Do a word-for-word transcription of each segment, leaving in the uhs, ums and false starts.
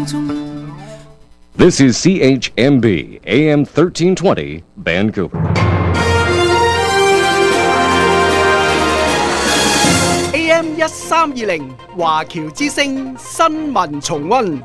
This is C H M B A M thirteen twenty Vancouver. A M 一三二零華僑之聲新聞重溫。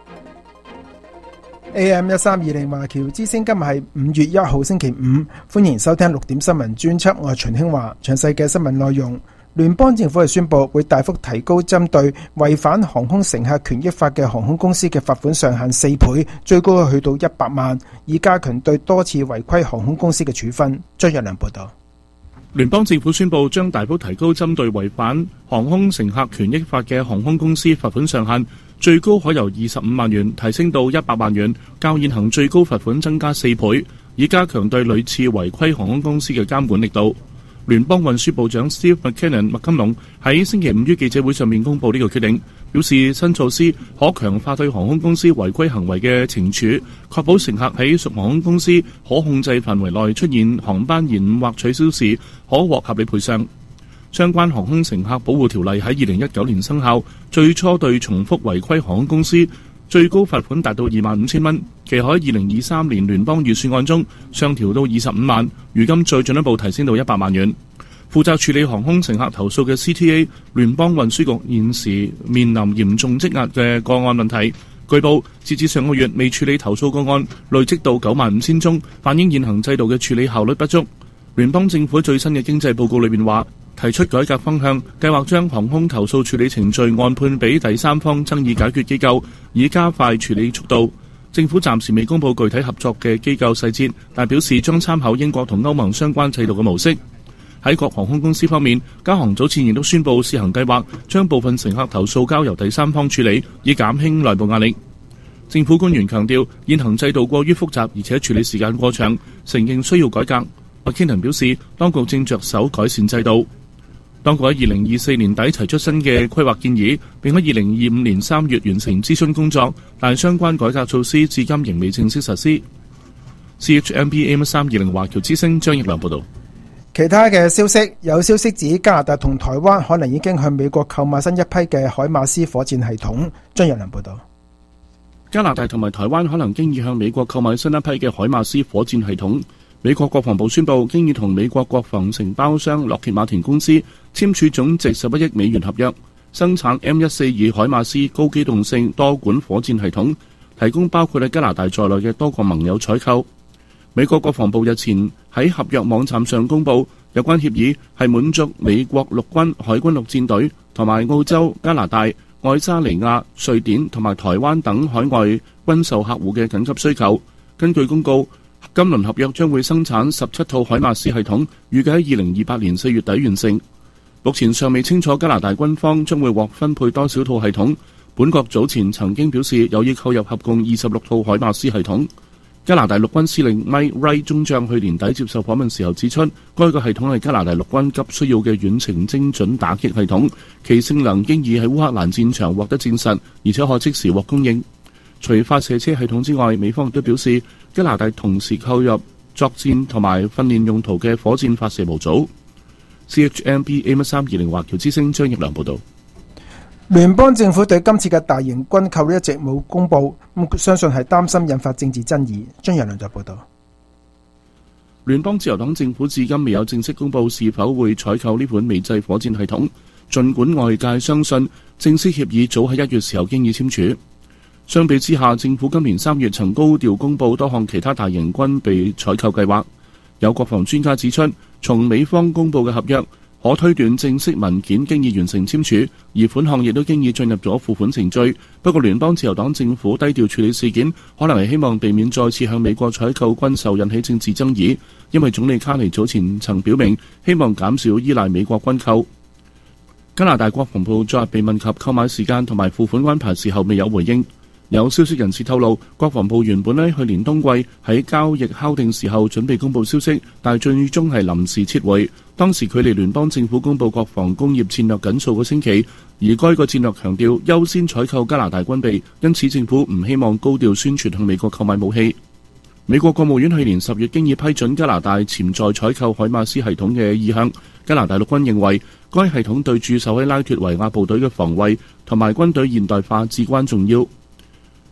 A M 一三二零華僑之聲，今日係五月一號星期五，歡迎收聽六點新聞專輯，我係秦興華。詳細嘅新聞內容，聯邦政府係宣布會大幅提高針對違反航空乘客權益法嘅航空公司嘅罰款上限四倍，最高去到一百萬，以加強對多次違規航空公司嘅處分。張日良報道。 聯邦政府宣布將大幅提高針對違反航空乘客權益法嘅航空公司罰款上限，最高可由二十五萬元提升到一百萬元，較現行最高罰款增加四倍，以加強對屢次違規航空公司嘅監管力度。聯邦運輸部長 Steve McKinnon 麥金龍喺星期五於記者會上面公布呢個決定，表示新措施可強化對航空公司違規行為嘅懲處，確保乘客喺屬航空公司可控制範圍內出現航班延誤或取消時，可獲合理賠償。相關航空乘客保護條例喺二零一九年生效，最初對重複違規航空公司最高罰款達到二萬五千蚊，其後喺二零二三年聯邦預算案中上調到二十五萬，如今再進一步提升到一百萬元。負責處理航空乘客投訴嘅 C T A 聯邦運輸局現時面臨嚴重積壓嘅個案問題，據報截至上個月未處理投訴個案累積到九萬五千宗，反映現行制度嘅處理效率不足。聯邦政府最新嘅經濟報告裏面話，提出改革方向，計劃將航空投訴處理程序按判俾第三方爭議解決機構，以加快處理速度。政府暫時未公布具體合作嘅機構細節，但表示將參考英國同歐盟相關制度嘅模式。喺各航空公司方面，加航早前亦都宣布試行計劃，將部分乘客投訴交由第三方處理，以減輕內部壓力。政府官員強調，現行制度過於複雜，而且處理時間過長，承認需要改革。麥堅倫表示，當局正着手改善制度。當局喺二零二四年底提出新嘅規劃建議，並喺二零二五年三月完成諮詢工作，但相關改革措施至今仍未正式實施。C H M B A M 三二零華僑之聲張益良報道。 其他嘅消息，有消息指加拿大同台灣可能已經向美國購買新一批嘅海馬斯火箭系統。張益良報道。 加拿大同埋台灣可能經已向美國購買新一批嘅海馬斯火箭系統。美國國防部宣布，經已同美國國防承包商洛歇馬田公司簽署總值十一億美元合約，生產 M 一四二海馬斯高機動性多管火箭系統，提供包括喺加拿大在內嘅多個盟友採購。美國國防部日前喺合約網站上公布，有關協議係滿足美國陸軍、海軍陸戰隊同埋澳洲、加拿大、愛沙尼亞、瑞典同埋台灣等海外軍售客戶嘅緊急需求。根據公告，今輪合約將會生產十七套海馬斯系統，預計喺二零二八年四月底完成。目前尚未清楚加拿大軍方將會獲分配多少套系統。本國早前曾經表示有意購入合共二十六套海馬斯系統。加拿大陸軍司令 Mike Wright 中將去年底接受訪問時候指出，該個系統係加拿大陸軍急需要嘅遠程精準打擊系統，其性能經已喺烏克蘭戰場獲得證實，而且可即時獲供應。除發射車系統之外，美方亦都表示加拿大同時購入作戰同埋訓練用途嘅火箭發射模組。C H M B A M 三二零華僑之聲張益良報道。 聯邦政府對今次嘅大型軍購一直冇公布，咁相信係擔心引發政治爭議。張益良就報道。 聯邦自由黨政府至今未有正式公布是否會採購呢款美製火箭系統，儘管外界相信正式協議早喺一月時候經已簽署。相比之下，政府今年三月曾高調公布多項其他大型軍備採購計劃。有國防專家指出，從美方公布嘅合約可推斷正式文件經已完成簽署，而款項亦都經已進入咗付款程序。不過聯邦自由黨政府低調處理事件，可能係希望避免再次向美國採購軍售引起政治爭議，因為總理卡尼早前曾表明希望減少依賴美國軍購。加拿大國防部昨日被問及購買時間同埋付款安排時候未有回應。有消息人士透露，國防部原本喺去年冬季喺交易敲定時候準備公布消息，但最終係臨時撤回。當時距離聯邦政府公布國防工業戰略僅數個星期，而該個戰略強調優先採購加拿大軍備，因此政府唔希望高調宣傳向美國購買武器。美國國務院去年十月經已批准加拿大潛在採購海馬斯系統嘅意向。加拿大陸軍認為該系統對駐守喺拉脫維亞部隊嘅防衛同埋軍隊現代化至關重要。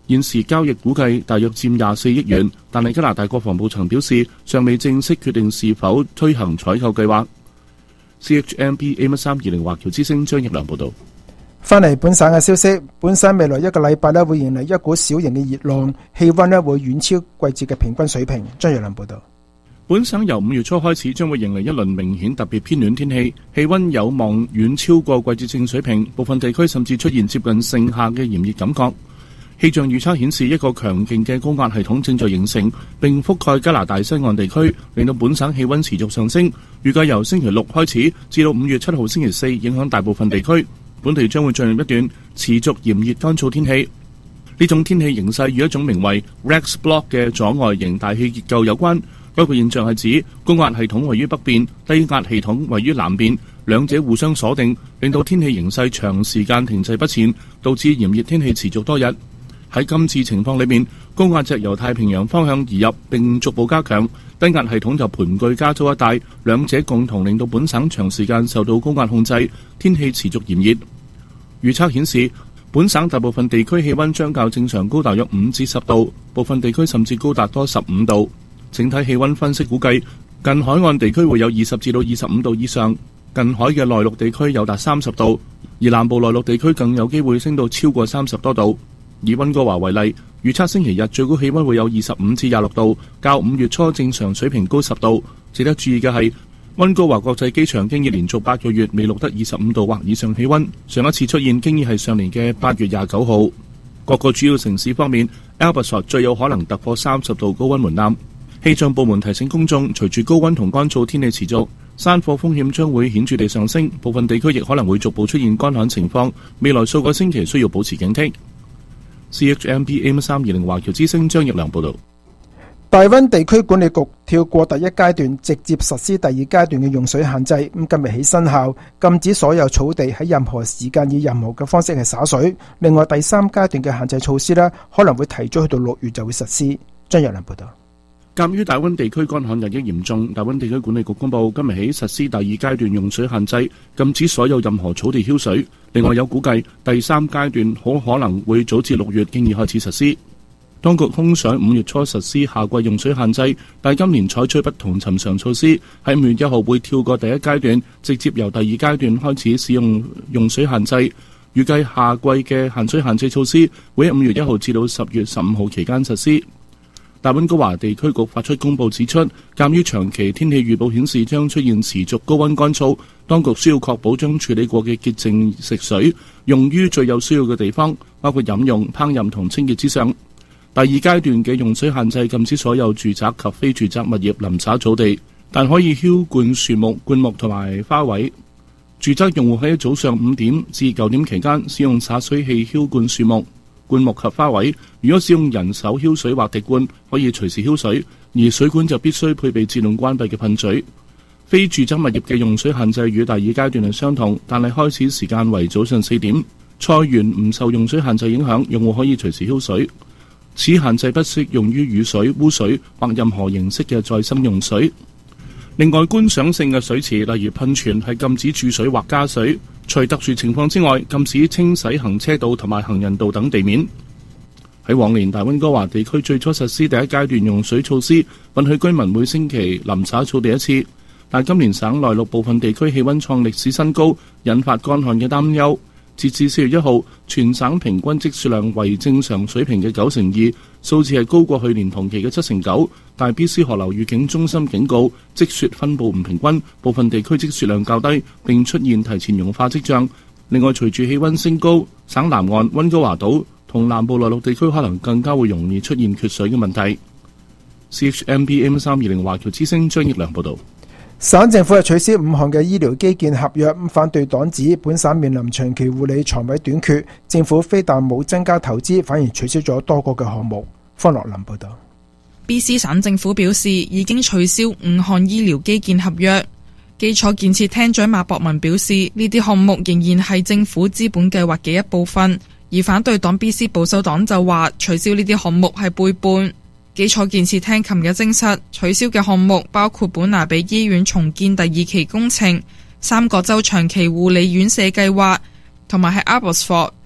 現時交易估計大約佔廿四億元，但係加拿大國防部曾表示尚未正式決定是否推行採購計劃。C H M B A M 三二零華僑之聲張益良報導。 翻嚟本省嘅消息，本省未來一個禮拜咧會迎嚟一股小型嘅熱浪，氣溫咧會遠超季節嘅平均水平。張益良報導。 本省由五月初開始將會迎嚟一輪明顯特別偏暖天氣，氣溫有望遠超過季節性水平，部分地區甚至出現接近盛夏嘅炎熱感覺。氣象預測顯示一個強勁嘅高壓系統正在形成，並覆蓋加拿大西岸地區，令到本省氣溫持續上升。預計由星期六開始至到五月七號星期四，影響大部分地區。本地將會進入一段持續炎熱乾燥天氣。呢種天氣形勢與一種名為 Rex Block 嘅阻礙型大氣結構有關。該個現象係指高壓系統位於北邊，低壓系統位於南邊，兩者互相鎖定，令到天氣形勢長時間停滯不前，導致炎熱天氣持續多日。喺今次情況裏面，高壓脊由太平洋方向移入並逐步加強，低壓系統就盤踞加州一帶，兩者共同令到本省長時間受到高壓控制，天氣持續炎熱。預測顯示，本省大部分地區氣溫將較正常高大約五至十度，部分地區甚至高達多十五度。整體氣溫分析估計，近海岸地區會有二十至到二十五度以上，近海嘅內陸地區有達三十度，而南部內陸地區更有機會升到超過三十多度。以溫哥華為例，預測星期日最高氣溫會有二十五至廿六度，較五月初正常水平高十度。值得注意嘅係，溫哥華國際機場經已連續八個月未錄得二十五度或以上氣溫，上一次出現經已係上年嘅八月廿九號。各個主要城市方面 ，Alberta 最有可能突破三十度高溫門檻。氣象部門提醒公眾，隨住高溫同乾燥天氣持續，山火風險將會顯著地上升，部分地區亦可能會逐步出現乾旱情況。未來數個星期需要保持警惕。C H M B A M 三二零華僑之聲張益良報導。 大溫地區管理局跳過第一階段，直接實施第二階段嘅用水限制。咁今日起生效，禁止所有草地喺任何時間以任何嘅方式係灑水。另外第三階段嘅限制措施呢，可能會提早去到六月就會實施。張益良報導。 鑑於大溫地區乾旱日益嚴重，大溫地區管理局公佈今日起實施第二階段用水限制，禁止所有任何草地澆水。另外有估計第三階段好可能會早至六月經已開始實施。當局空想五月初實施夏季用水限制，但今年採取不同尋常措施，喺五月一號會跳過第一階段，直接由第二階段開始使用用水限制。預計夏季嘅限水限制措施會喺五月一號至到十月十五號期間實施。大溫哥華地區局發出公佈指出，鑑於長期天氣預報顯示將出現持續高溫乾燥，當局需要確保將處理過嘅潔淨食水用於最有需要嘅地方，包括飲用、烹飪同清潔之上。第二階段嘅用水限制禁止所有住宅及非住宅物業淋灑草地，但可以澆灌樹木、灌木同埋花卉。住宅用戶喺早上五點至九點期間使用灑水器澆灌樹木、灌木及花卉。如果使用人手澆水或滴灌，可以隨時澆水，而水管就必須配備自動關閉嘅噴嘴。非住宅物業嘅用水限制與第二階段係相同，但係開始時間為早上四點。菜園唔受用水限制影響，用戶可以隨時澆水。此限制不適用於雨水、污水或任何形式嘅再生用水。另外，觀賞性嘅水池，例如噴泉，係禁止注水或加水。除特殊情況之外，禁止清洗行車道同埋行人道等地面。喺往年大溫哥華地區最初實施第一階段用水措施，允許居民每星期淋灑草地一次。但今年省內陸部分地區氣溫創歷史新高，引發乾旱嘅擔憂。截至四月一號，全省平均積雪量為正常水平嘅九成二，數字係高過去年同期嘅七成九。但 B C 河流預警中心警告，積雪分布唔平均，部分地區積雪量較低，並出現提前融化跡象。另外，隨住氣溫升高，省南岸溫哥華島同南部內陸地區可能更加會容易出現缺水嘅問題。C H M B M 三二零華僑之聲張益良報導。 省政府係取消五項嘅醫療基建合約，反對黨指本省面臨長期護理床位短缺，政府非但冇增加投資，反而取消咗多個嘅項目。方樂林報導。 B C 省政府表示已經取消五項醫療基建合約。基礎建設廳長馬博文表示，呢啲項目仍然係政府資本計劃嘅一部分，而反對黨 B C 保守黨就話取消呢啲項目係背叛。基礎建設廳琴日證實，取消嘅項目包括本拿比醫院重建第二期工程、三角洲長期護理院舍計劃，同埋喺 Abbotsford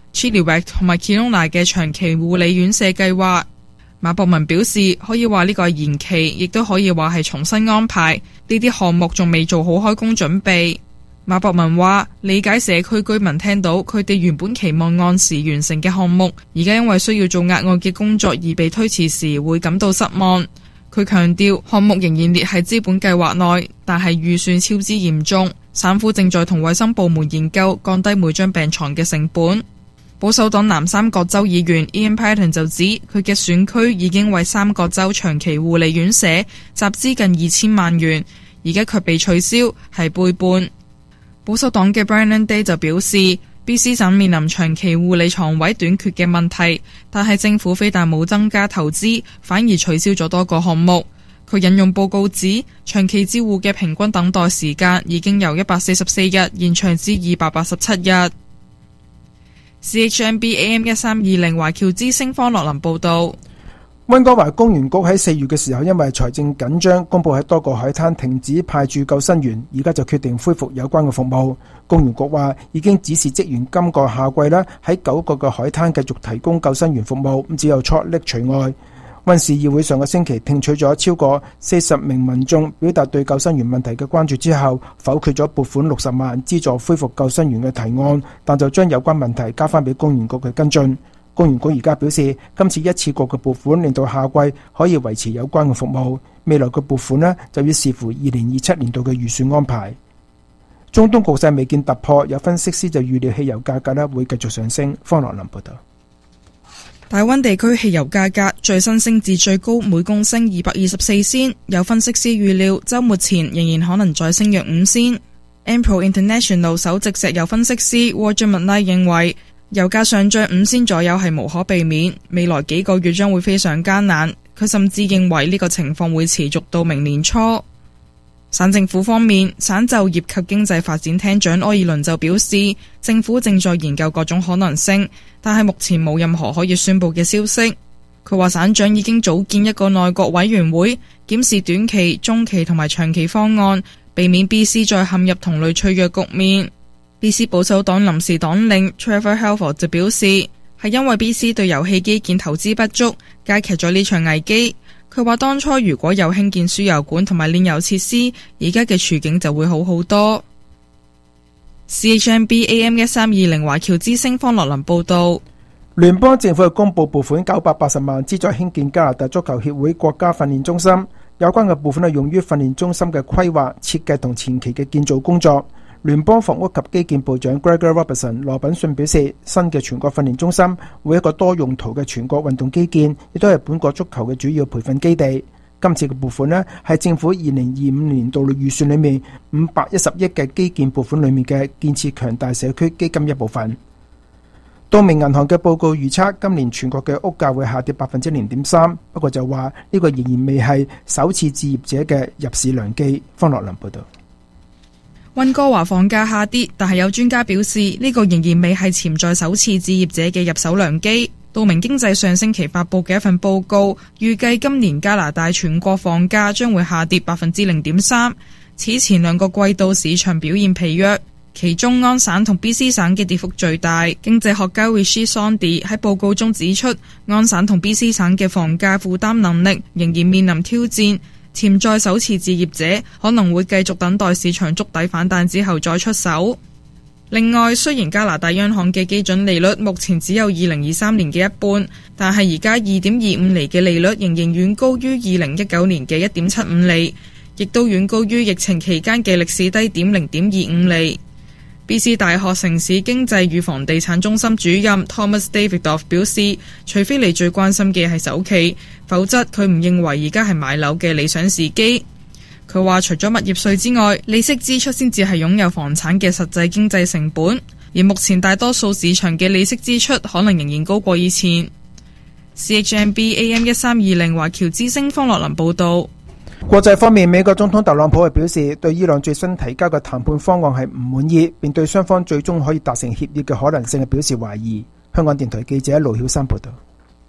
Chilliwack 同埋 Kelowna 嘅長期護理院舍計劃。馬博文表示，可以話呢個係延期，亦都可以話係重新安排。呢啲項目仲未做好開工準備。馬博文話，理解社區居民聽到佢哋原本期望按時完成嘅項目，而家因為需要做額外嘅工作而被推遲時，會感到失望。佢強調，項目仍然列喺資本計劃內，但係預算超支嚴重。省府正在同衛生部門研究降低每張病床嘅成本。保守黨南三角州議員 Ian Paton 就指，佢嘅選區已經為三角州長期護理院舍集資近二千萬元，而家卻被取消，係背叛。保守黨嘅 Brennan Day 就表示， B C 省面臨長期護理床位短缺嘅問題，但係政府非但冇增加投資，反而取消咗多個項目。佢引用報告指，長期照護嘅平均等待時間已經由一百四十四日延長至二百八十七日。C H M B A M 一三二零華僑之聲方樂林報道， 溫哥華公園局喺四月嘅時候，因為財政緊張，公布喺多個海灘停止派駐救生員，而家就決定恢復有關嘅服務。公園局話已經指示職員今個夏季啦，喺九個嘅海灘繼續提供救生員服務，咁只有 Chort Lake 除外。溫市議會上個星期聽取咗超過四十名民眾表達對救生員問題嘅關注之後，否決咗撥款六十萬資助恢復救生員嘅提案，但就將有關問題交翻俾公園局去跟進。公園局而家表示，今次一次過嘅撥款令到夏季可以維持有關嘅服務，未來嘅撥款呢就要視乎二零二七年度嘅預算安排。中東局勢未見突破，有分析師就預料汽油價格呢會繼續上升。方樂林報道。 大溫地區汽油價格最新升至最高每公升二百二十四仙，有分析師預料週末前仍然可能再升約五仙。Ampro International 首席石油分析師 Roger McKnight 認為，油價上漲五仙左右係無可避免，未來幾個月將會非常艱難。佢甚至認為呢個情況會持續到明年初。省政府方面，省就業及經濟發展廳長柯爾倫就表示，政府正在研究各種可能性，但係目前冇任何可以宣佈嘅消息。佢話省長已經組建一個內閣委員會，檢視短期、中期同埋長期方案，避免 B C 再陷入同類脆弱局面。B C 保守黨臨時黨領 Trevor Halford 就表示，係因為 B C 對油氣基建投資不足，加劇咗呢場危機。佢話當初如果有興建輸油管同埋煉油設施，而家嘅處境就會好好多。C H M B A M 一三二零華僑之聲方樂林報道， 聯邦政府係公布撥款九百八十萬資助興建加拿大足球協會國家訓練中心，有關嘅部分係用於訓練中心嘅規劃、設計同前期嘅建造工作。聯邦房屋及基建部長 Gregor Robertson 羅品遜表示，新嘅全國訓練中心會一個多用途嘅全國運動基建，亦都係本國足球嘅主要培訓基地。今次嘅撥款呢，係政府二零二五年度預算裏面五百一十億嘅基建撥款裏面嘅建設強大社區基金一部分。道明銀行嘅報告預測，今年全國嘅屋價會下跌百分之零點三，不過就話呢個仍然未係首次置業者嘅入市良機。方樂林報道。 溫哥華房價下跌，但係有專家表示呢個仍然未係潛在首次置業者嘅入手良機。道明經濟上星期發佈嘅一份報告預計，今年加拿大全國房價將會下跌百分之零點三。此前兩個季度市場表現疲弱，其中安省同 B C 省嘅跌幅最大。經濟學家 Rishi Sondy 喺報告中指出，安省同 B C 省嘅房價負擔能力仍然面臨挑戰。潛在首次置業者可能會繼續等待市場築底反彈之後再出手。另外，雖然加拿大央行嘅基準利率目前只有二零二三年嘅一半，但係而家二點二五厘嘅利率仍然遠高於二零一九年嘅一點七五厘，亦都遠高於疫情期間嘅歷史低點零點二五厘。B C 大學城市經濟與房地產中心主任 Thomas Davidoff 表示，除非你最關心嘅係首期，否則佢唔認為而家係買樓嘅理想時機。佢話除咗物業稅之外，利息支出先至係擁有房產嘅實際經濟成本，而目前大多數市場嘅利息支出可能仍然高過以前。C H M B A M 一三二零華僑之聲方樂林報道。 國際方面，美國總統特朗普係表示對伊朗最新提交嘅談判方案係唔滿意，並對雙方最終可以達成協議嘅可能性係表示懷疑。香港電台記者盧曉山報道。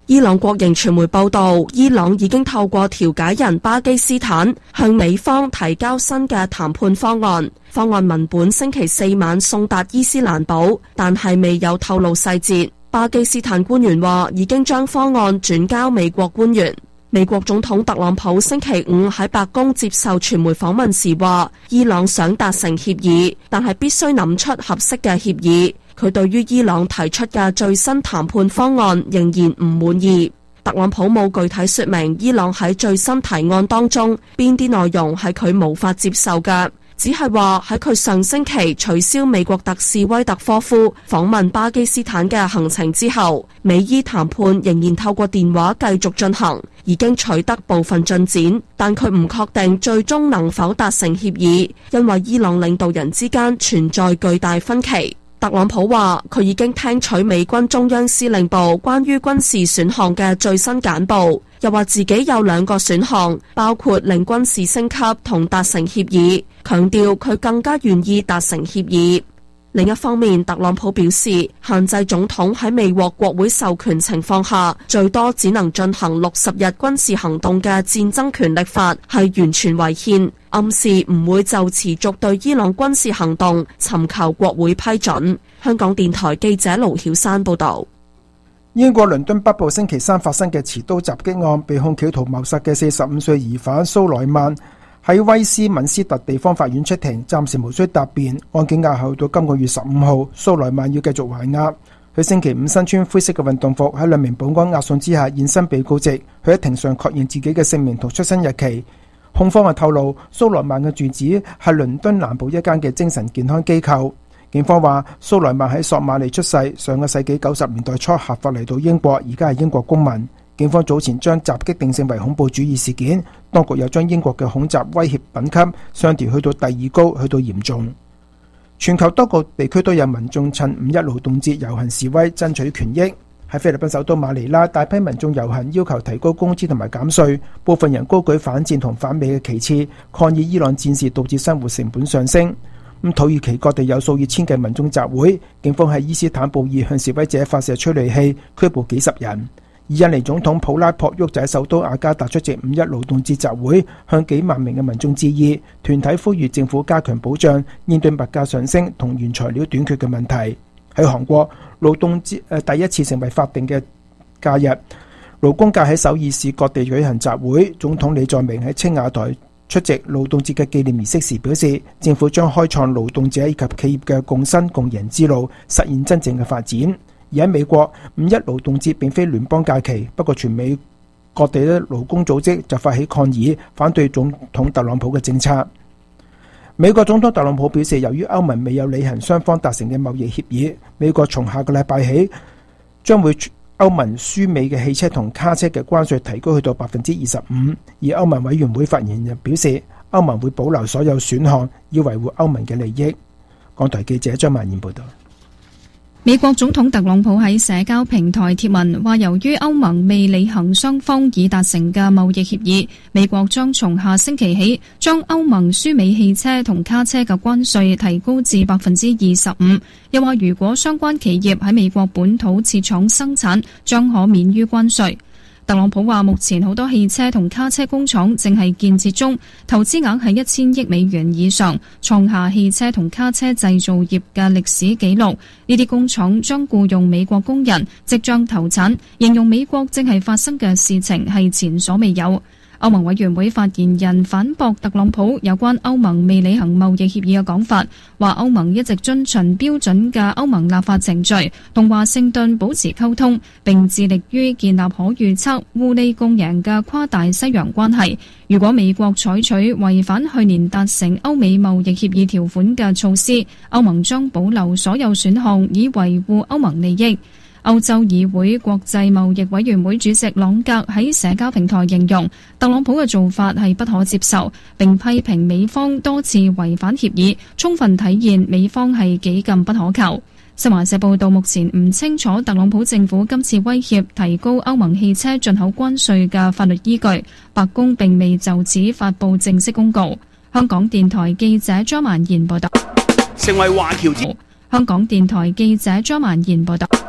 伊朗國營傳媒報道，伊朗已經透過調解人巴基斯坦向美方提交新嘅談判方案。方案文本星期四晚送達伊斯蘭堡，但係未有透露細節。巴基斯坦官員話已經將方案轉交美國官員。美國總統特朗普星期五喺白宮接受傳媒訪問時話，伊朗想達成協議，但係必須諗出合適嘅協議。佢對於伊朗提出嘅最新談判方案仍然唔滿意。特朗普冇具體說明伊朗喺最新提案當中邊啲內容係佢無法接受嘅，只係話喺佢上星期取消美國特使威特科夫訪問巴基斯坦嘅行程之後，美伊談判仍然透過電話繼續進行，已經取得部分進展，但佢唔確定最終能否達成協議，因為伊朗領導人之間存在巨大分歧。特朗普話佢已經聽取美軍中央司令部關於軍事選項嘅最新簡報，又話自己有兩個選項，包括令軍事升級同達成協議，強調佢更加願意達成協議。另一方面，特朗普表示，限制總統喺未獲國會授權情況下，最多只能進行六十日軍事行動嘅戰爭權力法係完全違憲，暗示唔會就持續對伊朗軍事行動尋求國會批准。香港電台記者盧曉珊報道。 英國倫敦北部星期三發生嘅持刀襲擊案，被控企圖謀殺嘅四十五歲疑犯蘇萊曼喺威斯敏斯特地方法院出庭，暫時無需答辯。案件押後到今個月十五號，蘇萊曼要繼續還押。佢星期五身穿灰色嘅運動服，喺兩名保安押送之下現身被告席。佢喺庭上確認自己嘅姓名同出生日期。控方係透露，蘇萊曼嘅住址係倫敦南部一間嘅精神健康機構。警方話，蘇萊曼喺索馬利出世，上個世紀九十年代初合法嚟到英國，而家係英國公民。警方早前將襲擊定性為恐怖主義事件，當局又將英國嘅恐襲威脅品級上調去到第二高，去到嚴重。全球多個地區都有民眾趁五一勞動節遊行示威，爭取權益。喺菲律賓首都馬尼拉，大批民眾遊行要求提高工資同埋減稅，部分人高舉反戰同反美嘅旗幟，抗議伊朗戰事導致生活成本上升。咁土耳其各地有數以千計民眾集會，警方喺伊斯坦布爾向示威者發射催淚氣，拘捕幾十人。而印尼總統普拉博沃就喺首都雅加達出席五一勞動節集會，向幾萬名嘅民眾致意。團體呼籲政府加強保障，應對物價上升同原材料短缺嘅問題。喺韓國，勞動節誒第一次成為法定嘅假日，勞工界喺首爾市各地舉行集會。總統李在明喺青瓦台出席勞動節嘅紀念儀式時表示，政府將開創勞動者以及企業嘅共生共贏之路，實現真正嘅發展。而喺美國，五一勞動節並非聯邦假期，不過全美各地嘅勞工組織就發起抗議，反對總統特朗普嘅政策。美國總統特朗普表示，由於歐盟未有履行雙方達成嘅貿易協議，美國從下個禮拜起將會歐盟輸美嘅汽車同卡車嘅關稅提高去到百分之二十五。而歐盟委員會發言人表示，歐盟會保留所有選項，以維護歐盟嘅利益。港台記者張曼燕報道。 美國總統特朗普喺社交平台貼文話，由於歐盟未履行雙方已達成嘅貿易協議，美國將從下星期起將歐盟輸美汽車同卡車嘅關稅提高至百分之二十五。又話如果相關企業喺美國本土設廠生產，將可免於關稅。特朗普話，目前好多汽車同卡車工廠正係建設中，投資額係一千億美元以上，創下汽車同卡車製造業嘅歷史紀錄。呢啲工廠將僱用美國工人，即將投產，形容美國正係發生嘅事情係前所未有。歐盟委員會發言人反駁特朗普有關歐盟未履行貿易協議嘅講法，話歐盟一直遵循標準嘅歐盟立法程序，同華盛頓保持溝通，並致力於建立可預測、互利共贏嘅跨大西洋關係。如果美國採取違反去年達成歐美貿易協議條款嘅措施，歐盟將保留所有選項，以維護歐盟利益。歐洲議會國際貿易委員會主席朗格喺社交平台形容特朗普嘅做法係不可接受，並批評美方多次違反協議，充分體現美方係幾咁不可靠。新華社報道，目前唔清楚特朗普政府今次威脅提高歐盟汽車進口關稅嘅法律依據，白宮並未就此發布正式公告。香港電台記者張曼燕報道。 成為華僑之香港電台記者張曼燕報道。